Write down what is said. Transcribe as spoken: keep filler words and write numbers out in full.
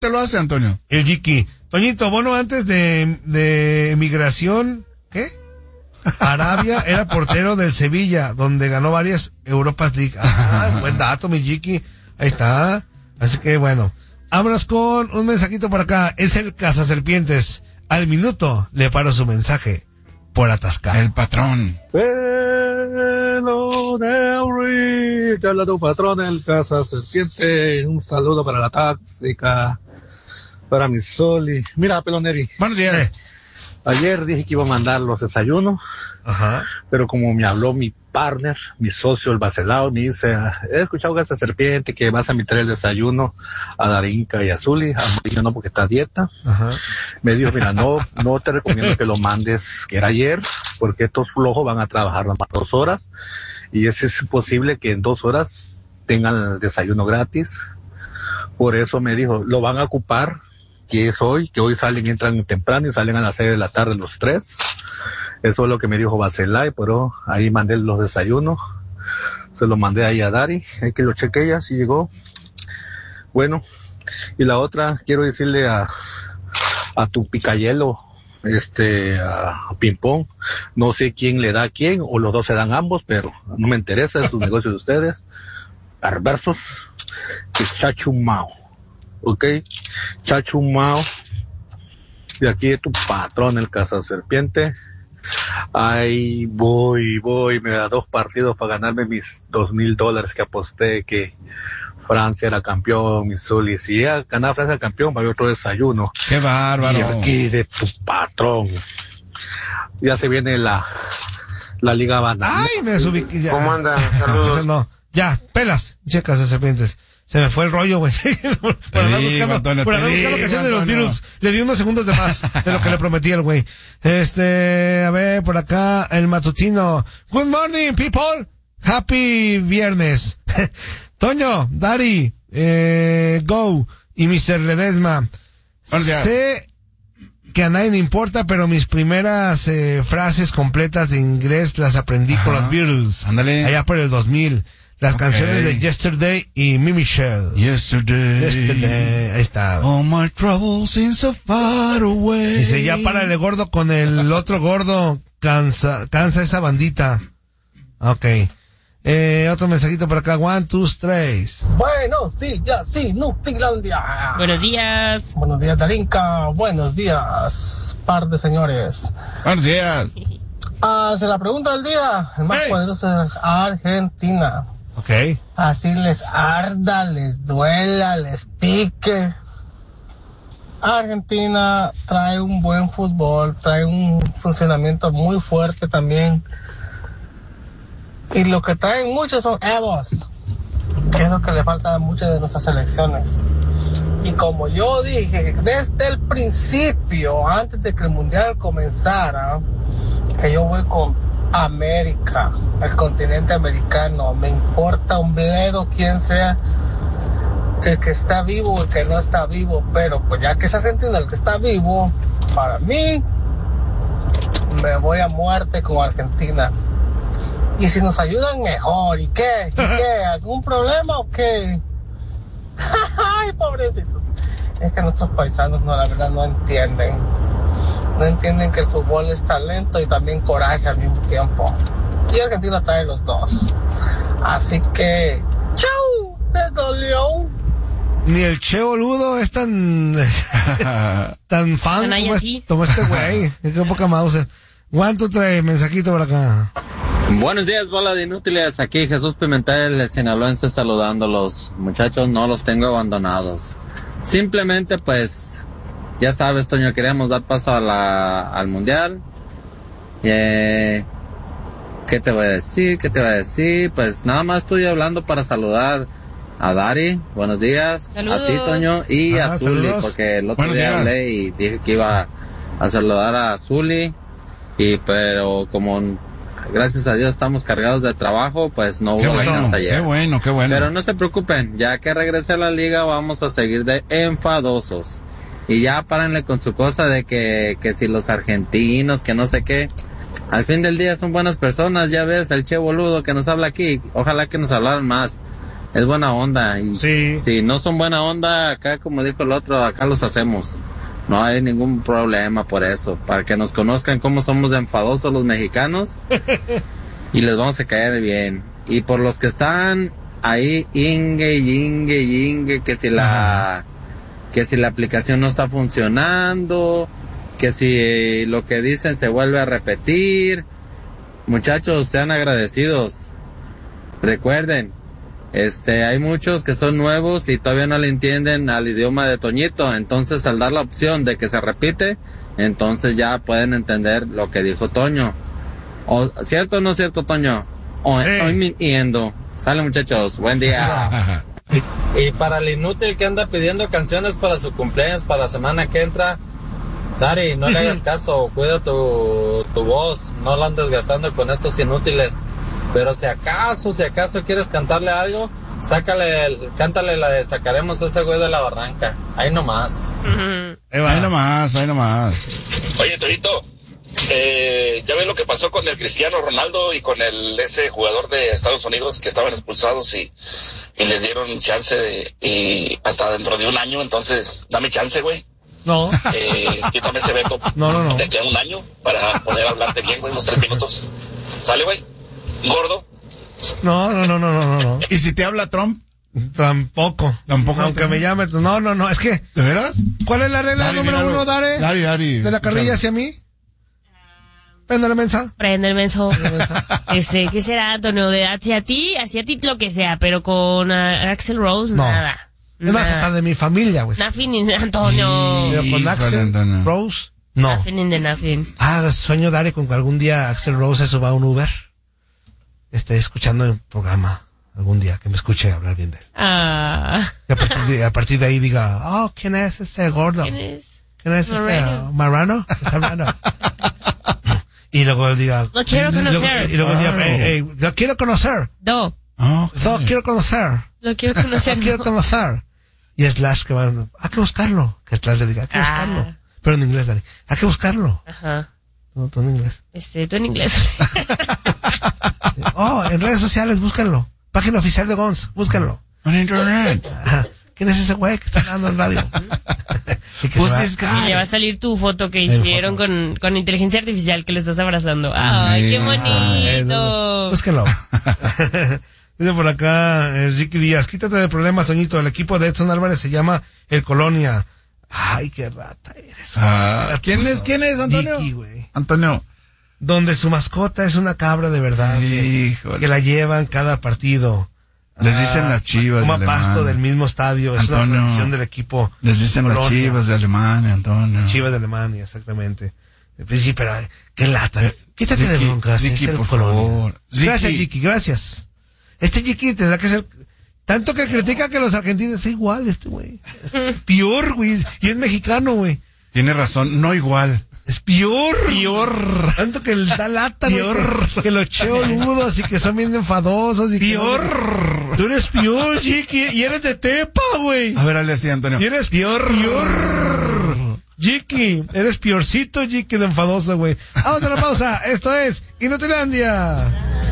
te lo hace, Antonio. El Jiki. Toñito, bueno, antes de, de emigración, ¿qué? Arabia era portero del Sevilla, donde ganó varias Europas League. Ah, buen dato, mi Jiki. Ahí está. Así que bueno, vámonos con un mensajito por acá. Es el Cazaserpientes. Al minuto le paro su mensaje por atascar. El patrón. Hello there, te habla tu patrón, el Cazaserpiente. Un saludo para la táctica, para mi Soli. Mira, Peloneri. Buenos días. Eh, ayer dije que iba a mandar los desayunos. Ajá. Pero como me habló mi partner, mi socio, el Bacelao, me dice, he escuchado Cazaserpiente que vas a invitar el desayuno a Darinka y a Zuli, a Murillo no porque está a dieta. Ajá. Me dijo, mira, no, no te recomiendo que lo mandes, que era ayer, porque estos flojos van a trabajar nomás dos horas, y es, es posible que en dos horas tengan el desayuno gratis. Por eso me dijo, lo van a ocupar, que es hoy, que hoy salen, entran temprano y salen a las seis de la tarde los tres. Eso es lo que me dijo Bacelay, pero ahí mandé los desayunos, se los mandé ahí a Dari, hay que lo chequee ya si llegó. Bueno, y la otra, quiero decirle a, a tu picayelo, este, a Pimpón, no sé quién le da a quién, o los dos se dan ambos, pero no me interesa, es su negocio de ustedes, perversos, que chachumao, ¿ok? Chachumao, y aquí es tu patrón, el Cazaserpiente. Ay, voy, voy, me da dos partidos para ganarme mis dos mil dólares que aposté que Francia era campeón, mi Zuli. Si ya ganaba Francia campeón, va a haber otro desayuno. ¡Qué bárbaro! Y aquí de tu patrón. Ya se viene la, la Liga Banana. ¡Ay, me subí! Ya. ¿Cómo andan? Saludos. No, ya, pelas, checas de serpientes. Se me fue el rollo, güey. por andar buscando, Antonio, por andar buscando canciones de los Beatles. Le di unos segundos de más de lo que le prometí al güey. Este, a ver, por acá, el matutino. Good morning, people. Happy viernes. Toño, Dari, eh, Go y mister Ledesma. Sé que a nadie le importa, pero mis primeras eh, frases completas de inglés las aprendí Ajá. con los Beatles. Ándale. Allá por el dos mil. Las okay. canciones de Yesterday y Mi Michelle. Yesterday. Yesterday. Ahí está. All my troubles seem so far away. Dice, ya párale gordo con el otro gordo. Cansa, cansa esa bandita. Ok. Eh, otro mensajito por acá. One, two, tres. Buenos días, sí, Nutilandia. Buenos días. Buenos días, Darinka. Buenos días, par de señores. Buenos días. Ah, se la pregunta del día. El más hey. poderoso es Argentina. Okay. Así les arda, les duela, les pique. Argentina trae un buen fútbol, trae un funcionamiento muy fuerte también. Y lo que traen muchos son egos, que es lo que le falta a muchas de nuestras selecciones. Y como yo dije desde el principio, antes de que el mundial comenzara, que yo voy con América, el continente americano, me importa un bledo quién sea, el que está vivo o el que no está vivo, pero pues ya que es Argentina el que está vivo, para mí, me voy a muerte con Argentina. Y si nos ayudan mejor, ¿y qué? ¿Y qué? ¿Algún problema o qué? Ay, pobrecito. Es que nuestros paisanos no, la verdad no entienden. No entienden que el fútbol es talento y también coraje al mismo tiempo. Y Argentina trae los dos. Así que, ¡chau! ¡Me dolió! Ni el Che Boludo es tan tan fan como, es, como este güey. Qué poca mouse. One, two, three, mensajito por acá. Buenos días, bola de inútiles. Aquí Jesús Pimentel, el sinaloense, saludándolos. Muchachos, no los tengo abandonados. Simplemente, pues, ya sabes, Toño, queríamos dar paso a la, al mundial. Eh, ¿Qué te voy a decir? ¿Qué te voy a decir? Pues nada más estoy hablando para saludar a Dari. Buenos días. Saludos. A ti, Toño, y ah, a Zuli, saludos. Porque el otro Buenos día días. hablé y dije que iba a saludar a Zuli. Y pero como gracias a Dios estamos cargados de trabajo, pues no hubo ganas ayer. Qué bueno, qué bueno. Pero no se preocupen, ya que regrese a la liga vamos a seguir de enfadosos. Y ya párenle con su cosa de que, que si los argentinos, que no sé qué. Al fin del día son buenas personas, ya ves, el Che Boludo que nos habla aquí, ojalá que nos hablaran más. es buena onda. Y sí. si no son buena onda, acá como dijo el otro, acá los hacemos. No hay ningún problema por eso. Para que nos conozcan cómo somos de enfadosos los mexicanos. Y les vamos a caer bien. Y por los que están ahí, ingue, ingue, ingue, que si la, que si la aplicación no está funcionando, que si lo que dicen se vuelve a repetir. Muchachos, sean agradecidos. Recuerden, este, hay muchos que son nuevos y todavía no le entienden al idioma de Toñito. Entonces, al dar la opción de que se repite, entonces ya pueden entender lo que dijo Toño. O, ¿cierto o no cierto, Toño? O estoy mintiendo. Sale, muchachos, buen día. Y para el inútil que anda pidiendo canciones para su cumpleaños, para la semana que entra, Dari, no le hagas caso, cuida tu, tu voz, no la andes gastando con estos inútiles. Pero si acaso, si acaso quieres cantarle algo, sácale, cántale la de Sacaremos a ese güey de la barranca. Ahí nomás. Uh-huh. Ahí nomás, ahí nomás. Oye, Torito, eh, ya ves lo que pasó con el Cristiano Ronaldo y con el ese jugador de Estados Unidos que estaban expulsados y, y les dieron chance de, y hasta dentro de un año, entonces dame chance, güey. No. Eh, quítame ese veto. No, no, no. De aquí a un año para poder hablarte bien, güey, unos tres minutos. ¿Sale, güey? ¿Gordo? No, no, no, no, no, no. ¿Y si te habla Trump? Tampoco. Tampoco. Aunque me llame. No, no, no. Es que. ¿De veras? ¿Cuál es la regla Dari, número míralo. uno, Dare? Dari, Dari. ¿De la carrilla hacia mí? Prende la mensa. Prende el menso. Este, ¿qué será, Antonio? De hacia ti, hacia ti lo que sea, pero con uh, Axl Rose, no. nada. Es más, hasta de mi familia, güey. Nothing, Antonio. Pero con Axl Rose, no. Nothing in the nothing. Ah, sueño, Dare, con que algún día Axl Rose se suba a un Uber. Esté escuchando el programa algún día, que me escuche hablar bien de él. Ah. Y a partir de, a partir de ahí diga, oh, ¿quién es ese gordo? ¿Quién es? ¿Quién es Marrano. ese uh, marrano? Está hablando. Y luego él diga, Lo quiero conocer. Y luego, y luego diga, hey, hey, lo quiero conocer. No. Oh, No, quiero conocer. Lo quiero conocer. Lo quiero no. conocer. Y Slash que va, hay que buscarlo. Que Slash le diga, hay que Ah. buscarlo. Pero en inglés, Dani, hay que buscarlo. Ajá. No, tú en inglés. Este, tú en inglés. Oh, en redes sociales, búscanlo. Página oficial de Gons, búscanlo. En internet. Ajá. ¿Quién es ese güey que está hablando en radio? Y que Who's se va- this Y guy? le va a salir tu foto que hicieron foto. con, con inteligencia artificial que le estás abrazando. Ay, qué Eh, no, bonito. búsquenlo. Dice por acá, eh, Ricky Díaz, quítate de problemas, Soñito. El equipo de Edson Álvarez se llama El Colonia. Ay, qué rata eres. Ah, ¿quién es, quién es, Antonio? Ricky, güey. Antonio. Donde su mascota es una cabra de verdad. Que, Híjole. que la llevan cada partido. Les dicen las Chivas Toma de pasto Alemania. del mismo estadio. Es Antonio. una tradición del equipo. Les dicen las Colonia. Chivas de Alemania, Antonio. Chivas de Alemania, exactamente. Pues sí, pero eh, qué lata. Eh, Quítate de Ricky, broncas. Ricky, es el por Colonia. favor. Gracias, Ricky. Ricky, gracias. Este Ricky tendrá que ser... Tanto que critica que los argentinos es igual este güey. Es peor, güey. Y es mexicano, güey. Tiene razón, no igual. Es peor. Peor. Tanto que le da lata, güey, Peor. Que, que los cheoludos y que son bien enfadosos. Y Peor. Que, tú eres peor, Ricky. Y eres de Tepa, güey. A ver, hazle así, Antonio. Y eres peor. Peor. Jiki, eres peorcito, Jiki, de enfadoso, güey. Vamos a la pausa. Esto es Inutilandia.